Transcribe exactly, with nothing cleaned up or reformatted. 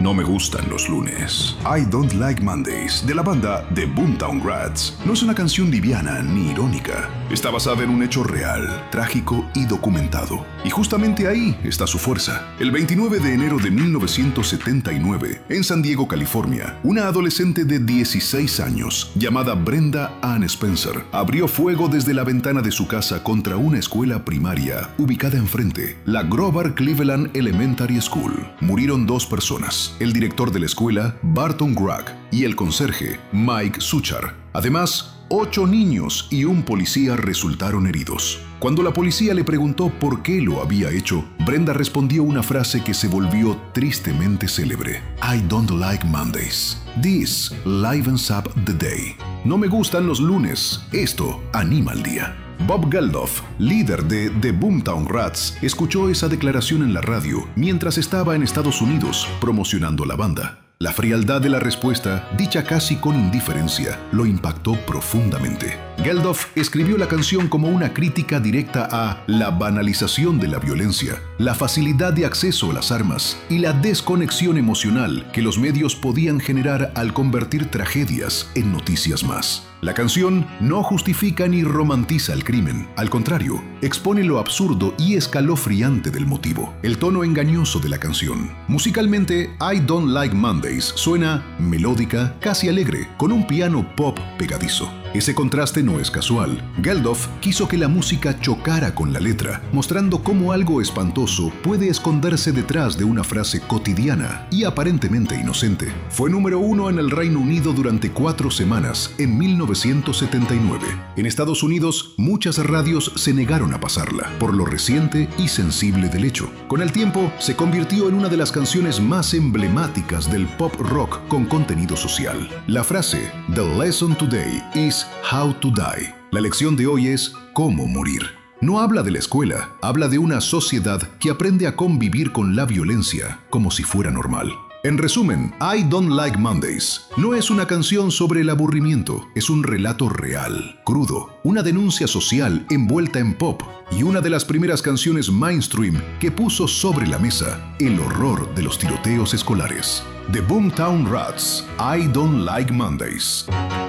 No me gustan los lunes. I Don't Like Mondays, de la banda The Boomtown Rats, no es una canción liviana ni irónica. Está basada en un hecho real, trágico y documentado. Y justamente ahí está su fuerza. El veintinueve de enero de mil novecientos setenta y nueve, en San Diego, California, una adolescente de dieciséis años, llamada Brenda Ann Spencer, abrió fuego desde la ventana de su casa contra una escuela primaria ubicada enfrente, la Grover Cleveland Elementary School. Murieron dos personas, el director de la escuela, Barton Gragg, y el conserje, Mike Suchar. Además, ocho niños y un policía resultaron heridos. Cuando la policía le preguntó por qué lo había hecho, Brenda respondió una frase que se volvió tristemente célebre. I don't like Mondays. This livens up the day. No me gustan los lunes. Esto anima el día. Bob Geldof, líder de The Boomtown Rats, escuchó esa declaración en la radio mientras estaba en Estados Unidos promocionando la banda. La frialdad de la respuesta, dicha casi con indiferencia, lo impactó profundamente. Geldof escribió la canción como una crítica directa a la banalización de la violencia, la facilidad de acceso a las armas y la desconexión emocional que los medios podían generar al convertir tragedias en noticias más. La canción no justifica ni romantiza el crimen, al contrario, expone lo absurdo y escalofriante del motivo, el tono engañoso de la canción. Musicalmente, I Don't Like Mondays suena melódica, casi alegre, con un piano pop pegadizo. Ese contraste no es casual. Geldof quiso que la música chocara con la letra, mostrando cómo algo espantoso puede esconderse detrás de una frase cotidiana y aparentemente inocente. Fue número uno en el Reino Unido durante cuatro semanas en mil novecientos setenta y nueve. En Estados Unidos, muchas radios se negaron a pasarla, por lo reciente y sensible del hecho. Con el tiempo, se convirtió en una de las canciones más emblemáticas del pop rock con contenido social. La frase "The lesson today is how to die". La lección de hoy es cómo morir. No habla de la escuela, habla de una sociedad que aprende a convivir con la violencia como si fuera normal. En resumen, I Don't Like Mondays no es una canción sobre el aburrimiento, es un relato real, crudo, una denuncia social envuelta en pop y una de las primeras canciones mainstream que puso sobre la mesa el horror de los tiroteos escolares. The Boomtown Rats, I Don't Like Mondays.